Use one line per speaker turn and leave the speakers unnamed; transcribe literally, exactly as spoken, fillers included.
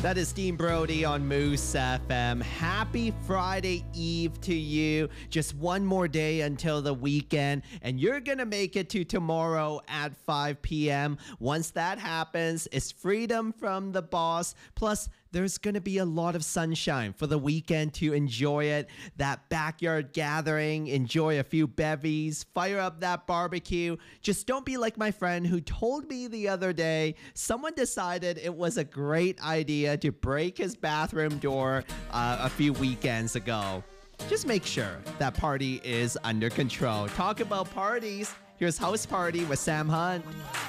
That is Dean Brody on Moose F M. Happy Friday Eve to you. Just one more day until the weekend, and you're going to make it to tomorrow at five p.m. Once that happens, it's freedom from the boss. Plus, there's going to be a lot of sunshine for the weekend to enjoy it. That backyard gathering, enjoy a few bevies, fire up that barbecue. Just don't be like my friend who told me the other day someone decided it was a great idea to break his bathroom door uh, a few weekends ago. Just make sure that party is under control. Talk about parties. Here's House Party with Sam Hunt.